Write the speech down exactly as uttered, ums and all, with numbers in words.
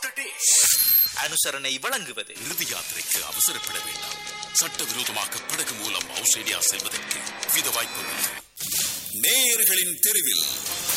அனுசரணை வழங்குவது இறுதி யாத்திரைக்கு அவசரப்பட வேண்டாம். சட்டவிரோதமாக படகு மூலம் ஆஸ்திரேலியா செல்வதற்கு வித வாய்ப்புள்ளது. நேயர்களின் தெருவில்